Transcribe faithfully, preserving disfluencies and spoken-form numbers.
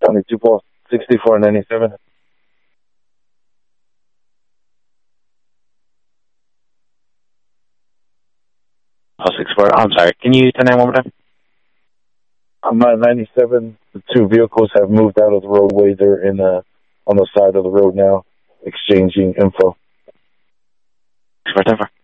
twenty-two Paul, sixty-four ninety-seven. Oh, sixty-four. I'm sorry. Can you turn that one more time? I'm at ninety-seven. The two vehicles have moved out of the roadway. They're in uh, on the side of the road now, exchanging info. sixty-four ten four.